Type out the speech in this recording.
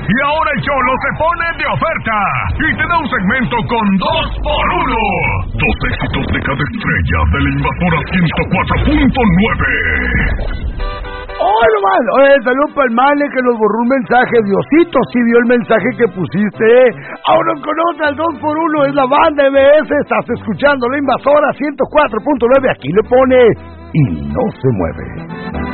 Y ahora el Cholo se pone de oferta y te da un segmento con 2x1. 2 éxitos de cada estrella de la Invasora 104.9. ¡Oye, hermano! Saludos para el Mane que nos borró un mensaje. Diosito sí vio el mensaje que pusiste. Ahora conoce al 2x1, es la banda MS. Estás escuchando la Invasora 104.9. Aquí le pone y no se mueve.